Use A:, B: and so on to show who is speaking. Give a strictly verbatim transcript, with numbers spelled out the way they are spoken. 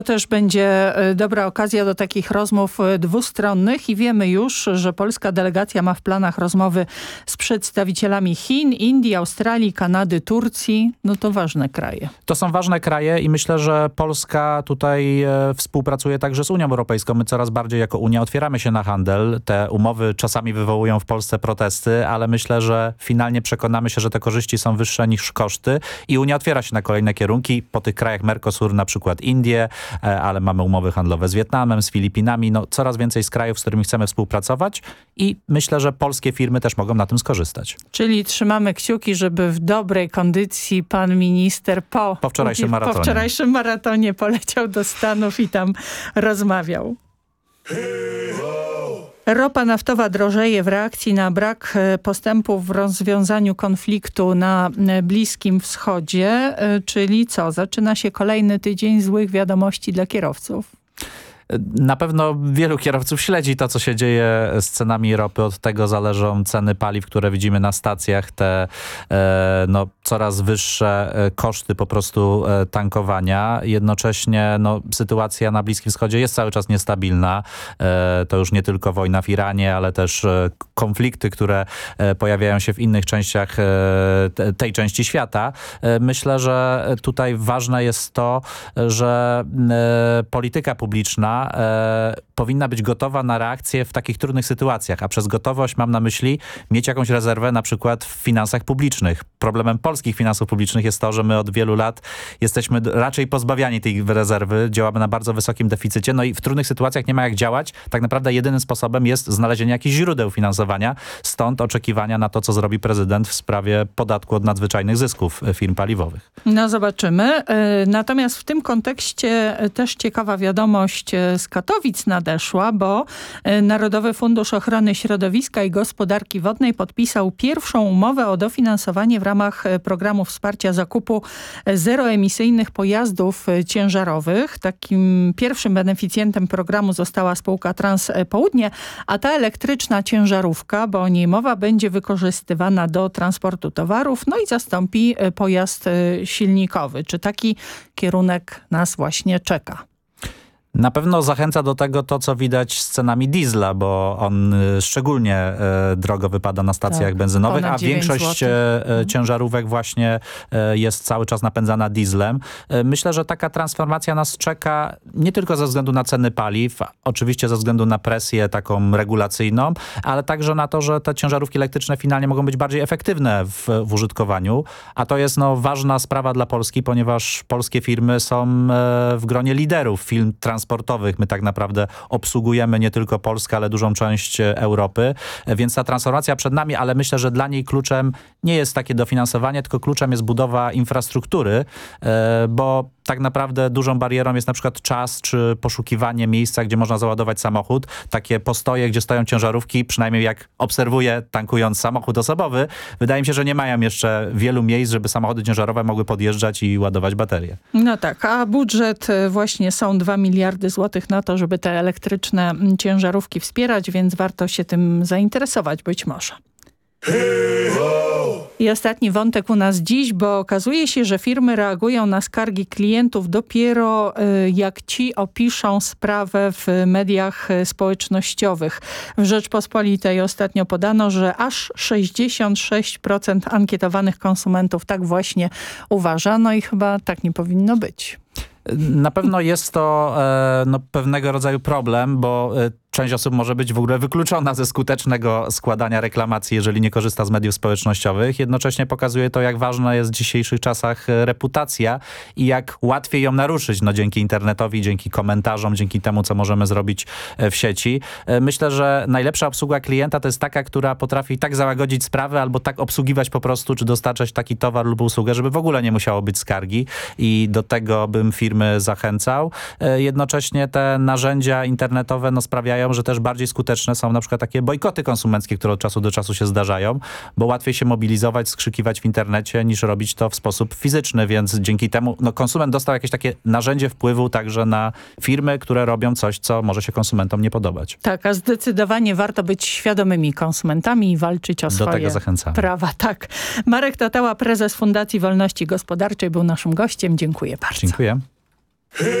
A: Też będzie dobra okazja do takich rozmów dwustronnych i wiemy już, że polska delegacja ma w planach rozmowy z przedstawicielami Chin, Indii, Australii, Kanady, Turcji. No to ważne kraje.
B: To są ważne kraje i myślę, że Polska tutaj e, współpracuje także z Unią Europejską. My coraz bardziej jako Unia otwieramy się na handel. Te umowy czasami wywołują w Polsce protesty, ale myślę, że finalnie przekonamy się, że te korzyści są wyższe niż koszty i Unia otwiera się na kolejne kierunki. Po tych krajach Mercosur na przykład Indie, ale mamy umowy handlowe z Wietnamem, z Filipinami, no coraz więcej z krajów, z którymi chcemy współpracować i myślę, że polskie firmy też mogą na tym skorzystać.
A: Czyli trzymamy kciuki, żeby w dobrej kondycji pan minister po,
B: po, wczorajszym,
A: po
B: maratonie.
A: wczorajszym maratonie poleciał do Stanów i tam rozmawiał. Ropa naftowa drożeje w reakcji na brak postępu w rozwiązaniu konfliktu na Bliskim Wschodzie, czyli co? Zaczyna się kolejny tydzień złych wiadomości dla kierowców.
B: Na pewno wielu kierowców śledzi to, co się dzieje z cenami ropy. Od tego zależą ceny paliw, które widzimy na stacjach. Te e, no, coraz wyższe koszty po prostu e, tankowania. Jednocześnie no, sytuacja na Bliskim Wschodzie jest cały czas niestabilna. E, to już nie tylko wojna w Iranie, ale też e, konflikty, które e, pojawiają się w innych częściach e, te, tej części świata. E, myślę, że tutaj ważne jest to, że e, polityka publiczna E, powinna być gotowa na reakcję w takich trudnych sytuacjach, a przez gotowość mam na myśli mieć jakąś rezerwę na przykład w finansach publicznych. Problemem polskich finansów publicznych jest to, że my od wielu lat jesteśmy raczej pozbawiani tej rezerwy, działamy na bardzo wysokim deficycie, no i w trudnych sytuacjach nie ma jak działać. Tak naprawdę jedynym sposobem jest znalezienie jakichś źródeł finansowania, stąd oczekiwania na to, co zrobi prezydent w sprawie podatku od nadzwyczajnych zysków firm paliwowych.
A: No zobaczymy. Natomiast w tym kontekście też ciekawa wiadomość z Katowic nadeszła, bo Narodowy Fundusz Ochrony Środowiska i Gospodarki Wodnej podpisał pierwszą umowę o dofinansowanie w ramach programu wsparcia zakupu zeroemisyjnych pojazdów ciężarowych. Takim pierwszym beneficjentem programu została spółka Transpołudnie, a ta elektryczna ciężarówka, bo o niej mowa, będzie wykorzystywana do transportu towarów, no i zastąpi pojazd silnikowy. Czy taki kierunek nas właśnie czeka?
B: Na pewno zachęca do tego to, co widać z cenami diesla, bo on szczególnie e, drogo wypada na stacjach tak, benzynowych, a większość e, ciężarówek właśnie e, jest cały czas napędzana dieslem. E, myślę, że taka transformacja nas czeka nie tylko ze względu na ceny paliw, oczywiście ze względu na presję taką regulacyjną, ale także na to, że te ciężarówki elektryczne finalnie mogą być bardziej efektywne w, w użytkowaniu, a to jest no, ważna sprawa dla Polski, ponieważ polskie firmy są e, w gronie liderów firm transportowych. transportowych. My tak naprawdę obsługujemy nie tylko Polskę, ale dużą część Europy, więc ta transformacja przed nami, ale myślę, że dla niej kluczem nie jest takie dofinansowanie, tylko kluczem jest budowa infrastruktury, bo tak naprawdę dużą barierą jest na przykład czas, czy poszukiwanie miejsca, gdzie można załadować samochód. Takie postoje, gdzie stoją ciężarówki, przynajmniej jak obserwuję tankując samochód osobowy, wydaje mi się, że nie mają jeszcze wielu miejsc, żeby samochody ciężarowe mogły podjeżdżać i ładować baterie.
A: No tak, a budżet właśnie są dwa miliardy złotych na to, żeby te elektryczne ciężarówki wspierać, więc warto się tym zainteresować być może. I ostatni wątek u nas dziś, bo okazuje się, że firmy reagują na skargi klientów dopiero jak ci opiszą sprawę w mediach społecznościowych. W Rzeczpospolitej ostatnio podano, że aż sześćdziesiąt sześć procent ankietowanych konsumentów tak właśnie uważa. No i chyba tak nie powinno być.
B: Na pewno jest to e, no, pewnego rodzaju problem, bo e, część osób może być w ogóle wykluczona ze skutecznego składania reklamacji, jeżeli nie korzysta z mediów społecznościowych. Jednocześnie pokazuje to, jak ważna jest w dzisiejszych czasach reputacja i jak łatwiej ją naruszyć no, dzięki internetowi, dzięki komentarzom, dzięki temu, co możemy zrobić w sieci. Myślę, że najlepsza obsługa klienta to jest taka, która potrafi tak załagodzić sprawę albo tak obsługiwać po prostu, czy dostarczać taki towar lub usługę, żeby w ogóle nie musiało być skargi i do tego bym firmy zachęcał. Jednocześnie te narzędzia internetowe no, sprawiają, że też bardziej skuteczne są na przykład takie bojkoty konsumenckie, które od czasu do czasu się zdarzają, bo łatwiej się mobilizować, skrzykiwać w internecie, niż robić to w sposób fizyczny, więc dzięki temu no, konsument dostał jakieś takie narzędzie wpływu także na firmy, które robią coś, co może się konsumentom nie podobać.
A: Tak, a zdecydowanie warto być świadomymi konsumentami i walczyć o
B: do
A: swoje
B: tego zachęcamy.
A: prawa. Tak. Marek Tatała, prezes Fundacji Wolności Gospodarczej, był naszym gościem. Dziękuję bardzo.
B: Dziękuję.